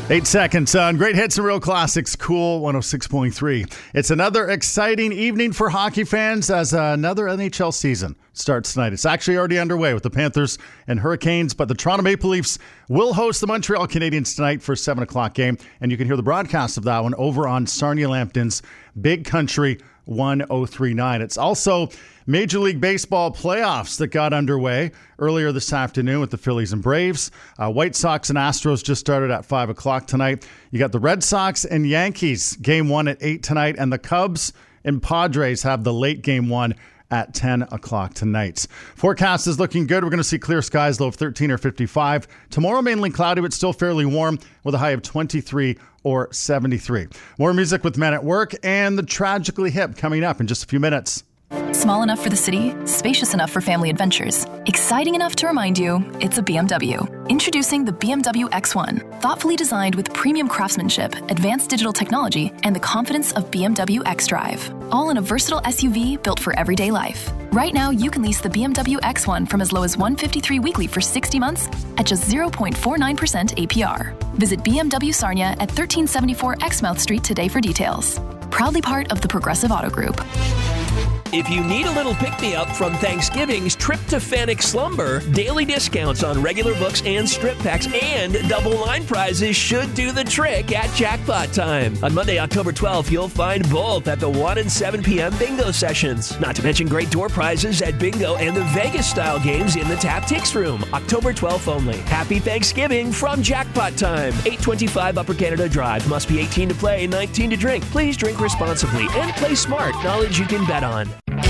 8 seconds on Great Hits and Real Classics, Cool 106.3. It's another exciting evening for hockey fans as another NHL season starts tonight. It's actually already underway with the Panthers and Hurricanes, but the Toronto Maple Leafs will host the Montreal Canadiens tonight for a 7 o'clock game, and you can hear the broadcast of that one over on Sarnia Lambton's Big Country 1039. It's also Major League Baseball playoffs that got underway earlier this afternoon with the Phillies and Braves. White Sox and Astros just started at 5 o'clock tonight. You got the Red Sox and Yankees game 1 at 8 tonight, and the Cubs and Padres have the late game 1 at 10 o'clock tonight. Forecast is looking good. We're going to see clear skies, low of 13 or 55. Tomorrow, mainly cloudy, but still fairly warm with a high of 23 or 73. More music with Men at Work and the Tragically Hip coming up in just a few minutes. Small enough for the city, spacious enough for family adventures, exciting enough to remind you it's a BMW. Introducing the BMW X1, thoughtfully designed with premium craftsmanship, advanced digital technology, and the confidence of BMW xDrive. All in a versatile SUV built for everyday life. Right now, you can lease the BMW X1 from as low as $153 weekly for 60 months at just 0.49% APR. Visit BMW Sarnia at 1374 Exmouth Street today for details. Proudly part of the Progressive Auto Group. If you need a little pick-me-up from Thanksgiving's tryptophanic slumber, daily discounts on regular books and strip packs and double line prizes should do the trick at Jackpot Time. On Monday, October 12th, you'll find both at the 1 and 7 p.m. bingo sessions. Not to mention great door prizes at bingo and the Vegas-style games in the Tap Tix Room. October 12th only. Happy Thanksgiving from Jackpot Time. 825 Upper Canada Drive. Must be 18 to play, 19 to drink. Please drink responsibly and play smart. Knowledge you can bet on.